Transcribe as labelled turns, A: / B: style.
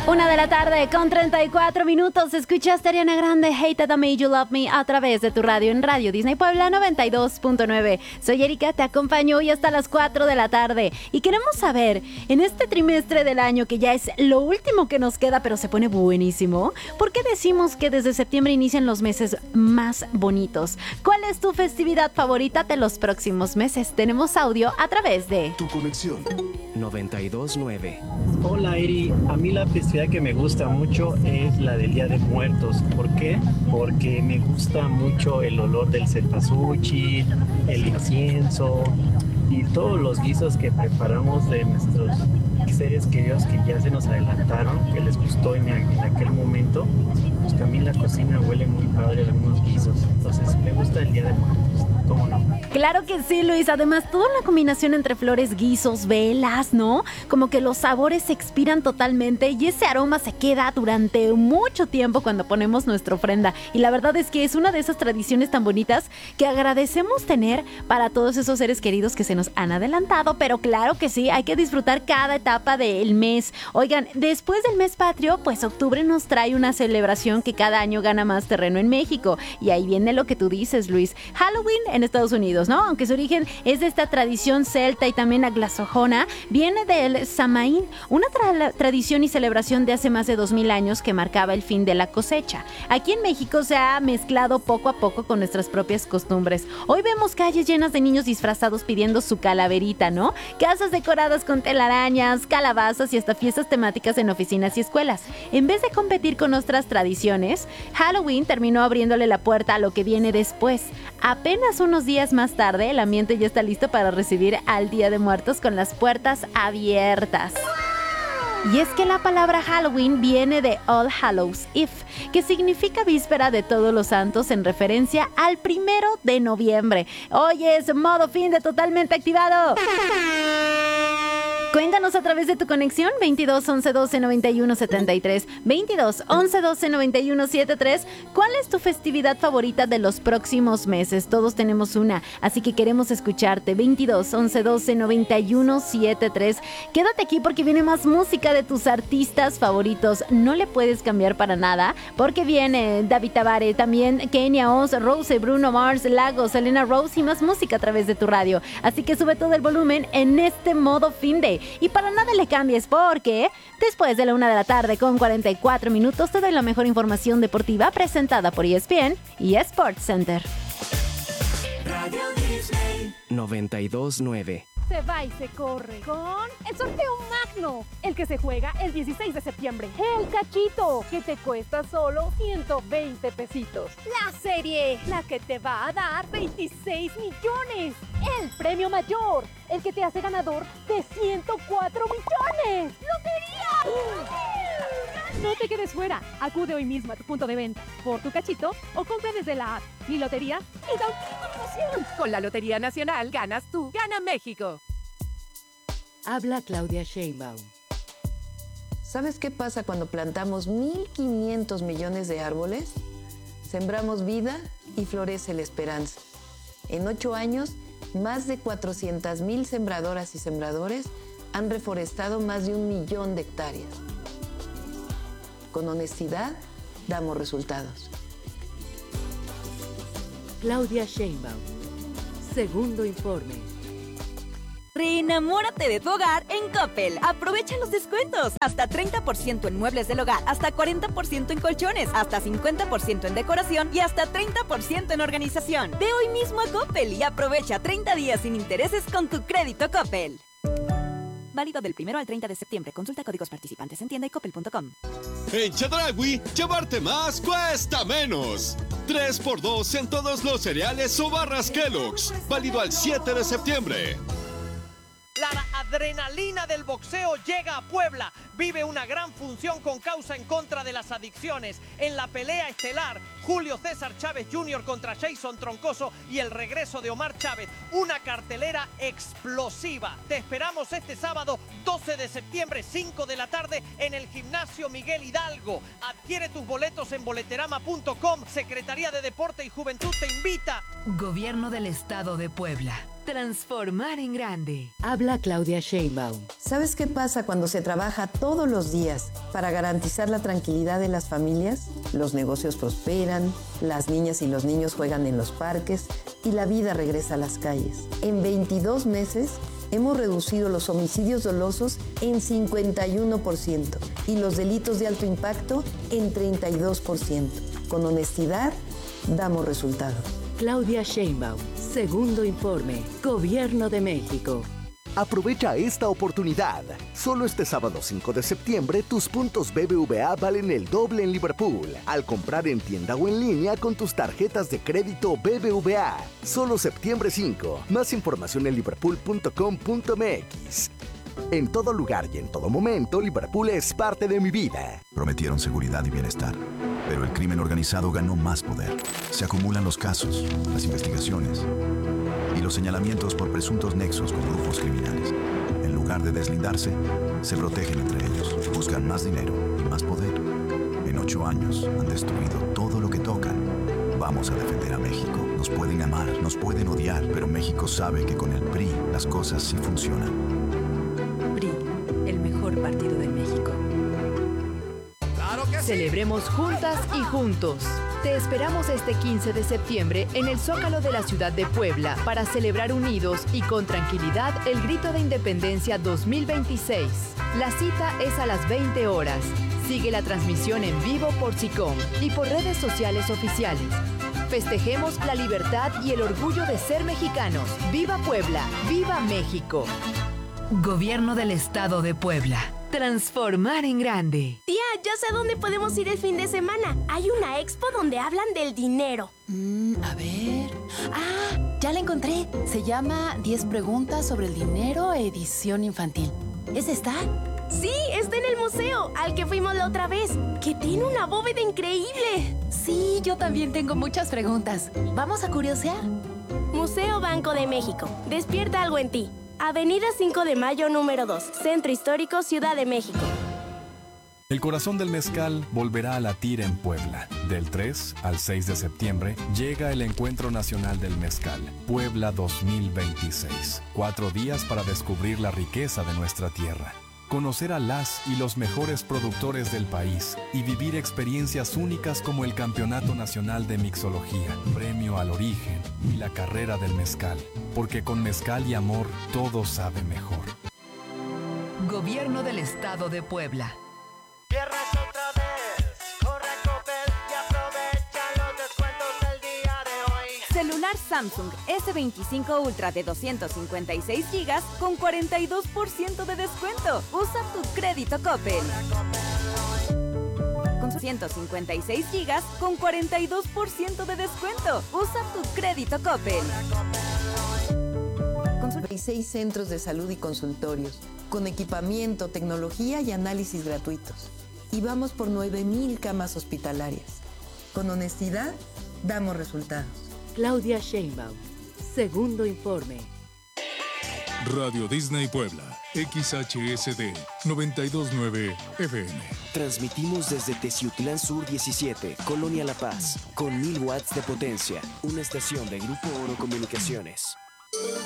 A: 1 de la tarde con 34 minutos. Escuchaste Ariana Grande, Hate That I Made You Love Me a través de tu radio en Radio Disney Puebla 92.9. Soy Erika, te acompaño hoy hasta las 4 de la tarde. Y queremos saber, en este trimestre del año que ya es lo último que nos queda, pero se pone buenísimo, ¿por qué decimos que desde septiembre inician los meses más bonitos? ¿Cuál es tu festividad favorita de los próximos meses? Tenemos audio a través de
B: Tu conexión
C: 92.9.
D: Hola Eri, a mí la festividad que me gusta mucho es la del Día de Muertos. ¿Por qué? Porque me gusta mucho el olor del cempasúchil, el incienso y todos los guisos que preparamos de nuestros seres queridos que ya se nos adelantaron, que les gustó en aquel momento. Pues también la cocina huele muy padre, algunos guisos. Entonces me gusta el Día de Muertos, ¿cómo no?
A: Claro que sí, Luis. Además, toda la combinación entre flores, guisos, velas, ¿no? Como que los sabores se expiran totalmente y ese aroma se queda durante mucho tiempo cuando ponemos nuestra ofrenda. Y la verdad es que es una de esas tradiciones tan bonitas que agradecemos tener para todos esos seres queridos que se nos han adelantado. Pero claro que sí, hay que disfrutar cada etapa del mes. Oigan, después del mes patrio, pues octubre nos trae una celebración que cada año gana más terreno en México. Y ahí viene lo que tú dices, Luis. Halloween en Estados Unidos, ¿no? Aunque su origen es de esta tradición celta y también anglosajona, viene del Samaín, una tradición y celebración de hace más de 2000 años que marcaba el fin de la cosecha. Aquí en México se ha mezclado poco a poco con nuestras propias costumbres. Hoy vemos calles llenas de niños disfrazados pidiendo su calaverita, ¿no? Casas decoradas con telarañas, calabazas y hasta fiestas temáticas en oficinas y escuelas. En vez de competir con nuestras tradiciones, Halloween terminó abriéndole la puerta a lo que viene después. Apenas unos días más tarde, el ambiente ya está listo para recibir al Día de Muertos con las puertas abiertas. Y es que la palabra Halloween viene de All Hallows Eve, que significa víspera de Todos los Santos en referencia al 1 de noviembre. Hoy es modo fin de totalmente activado. Cuéntanos a través de tu conexión 22 11 12 91 73, 22 11 12 91 73. ¿Cuál es tu festividad favorita de los próximos meses? Todos tenemos una, así que queremos escucharte. 22 11 12 91 73. Quédate aquí porque viene más música de tus artistas favoritos. No le puedes cambiar para nada porque viene David Tabare, también Kenia Oz, Rose, Bruno Mars, Lagos, Selena Rose y más música a través de tu radio. Así que sube todo el volumen en este modo fin de. Y para nada le cambies porque después de la 1 de la tarde con 44 minutos te doy la mejor información deportiva presentada por ESPN y Sports Center.
B: Radio Disney
C: 92.9.
E: Se va y se corre con el sorteo magno, el que se juega el 16 de septiembre. El cachito, que te cuesta solo 120 pesitos. La serie, la que te va a dar 26 millones. El premio mayor, el que te hace ganador de 104 millones. ¡Lotería! No te quedes fuera. Acude hoy mismo a tu punto de venta por tu cachito o compra desde la app Mi Lotería y da una promoción.
F: Con la Lotería Nacional ganas tú, gana México.
G: Habla Claudia Sheinbaum. ¿Sabes qué pasa cuando plantamos 1.500 millones de árboles? Sembramos vida y florece la esperanza. En 8 años, más de 400,000 sembradoras y sembradores han reforestado más de 1 millón de hectáreas. Con honestidad, damos resultados.
H: Claudia Sheinbaum. Segundo informe.
I: Reenamórate de tu hogar en Coppel. Aprovecha los descuentos. Hasta 30% en muebles del hogar, hasta 40% en colchones, hasta 50% en decoración y hasta 30% en organización. Ve hoy mismo a Coppel y aprovecha 30 días sin intereses con tu crédito Coppel. Válido del 1 al 30 de septiembre. Consulta códigos participantes en tienda y coppel.com.
J: En Chedraui, llevarte más cuesta menos. 3x2 en todos los cereales o barras Kellogg's. Válido al 7 de septiembre.
K: La adrenalina del boxeo llega a Puebla. Vive una gran función con causa en contra de las adicciones. En la pelea estelar, Julio César Chávez Jr. contra Jason Troncoso y el regreso de Omar Chávez. Una cartelera explosiva. Te esperamos este sábado 12 de septiembre, 5 de la tarde, en el Gimnasio Miguel Hidalgo. Adquiere tus boletos en boleterama.com. Secretaría de Deporte y Juventud te invita.
L: Gobierno del Estado de Puebla.
H: Transformar en grande. Habla Claudia Sheinbaum.
G: ¿Sabes qué pasa cuando se trabaja todos los días para garantizar la tranquilidad de las familias? Los negocios prosperan, las niñas y los niños juegan en los parques y la vida regresa a las calles. En 22 meses hemos reducido los homicidios dolosos en 51% y los delitos de alto impacto en 32%. Con honestidad, damos resultados.
H: Claudia Sheinbaum. Segundo informe. Gobierno de México.
L: Aprovecha esta oportunidad. Solo este sábado 5 de septiembre, tus puntos BBVA valen el doble en Liverpool. Al comprar en tienda o en línea con tus tarjetas de crédito BBVA. Solo septiembre 5. Más información en liverpool.com.mx. En todo lugar y en todo momento, Liverpool es parte de mi vida.
M: Prometieron seguridad y bienestar, pero el crimen organizado ganó más poder. Se acumulan los casos, las investigaciones y los señalamientos por presuntos nexos con grupos criminales. En lugar de deslindarse, se protegen entre ellos, buscan más dinero y más poder. En 8 años han destruido todo lo que tocan. Vamos a defender a México. Nos pueden amar, nos pueden odiar, pero México sabe que con el PRI las cosas sí funcionan.
H: PRI, el mejor partido de México.
K: ¡Claro que sí!
N: Celebremos juntas y juntos. Te esperamos este 15 de septiembre en el Zócalo de la ciudad de Puebla para celebrar unidos y con tranquilidad el Grito de Independencia 2026. La cita es a las 20 horas. Sigue la transmisión en vivo por SICOM y por redes sociales oficiales. Festejemos la libertad y el orgullo de ser mexicanos. ¡Viva Puebla! ¡Viva México! Gobierno del Estado de Puebla. Transformar en grande.
O: Tía, ya sé dónde podemos ir el fin de semana. Hay una expo donde hablan del dinero.
P: A ver. Ah, ya la encontré. Se llama 10 preguntas sobre el dinero, edición infantil. ¿Es esta?
O: Sí, está en el museo, al que fuimos la otra vez, que tiene una bóveda increíble.
P: Sí, yo también tengo muchas preguntas. ¿Vamos a curiosear?
O: Museo Banco de México. Despierta algo en ti. Avenida 5 de Mayo, número 2, Centro Histórico, Ciudad de México.
Q: El corazón del mezcal volverá a latir en Puebla. Del 3 al 6 de septiembre llega el Encuentro Nacional del Mezcal, Puebla 2026. 4 días para descubrir la riqueza de nuestra tierra. Conocer a las y los mejores productores del país y vivir experiencias únicas como el Campeonato Nacional de Mixología, Premio al Origen y la Carrera del Mezcal. Porque con mezcal y amor todo sabe mejor.
N: Gobierno del Estado de Puebla.
B: Viernes otra vez, corre a Coppel y aprovecha los descuentos del día de hoy.
I: Celular Samsung S25 Ultra de 256 GB con 42% de descuento. Usa tu crédito Coppel. Con 156 GB con 42% de descuento. Usa tu crédito Coppel.
G: 6 centros de salud y consultorios, con equipamiento, tecnología y análisis gratuitos. Y vamos por 9,000 camas hospitalarias. Con honestidad, damos resultados.
H: Claudia Sheinbaum. Segundo informe.
R: Radio Disney Puebla, XHSD 929 FM.
C: Transmitimos desde Teciutlán Sur 17, Colonia La Paz, con 1000 watts de potencia. Una estación de Grupo Oro Comunicaciones.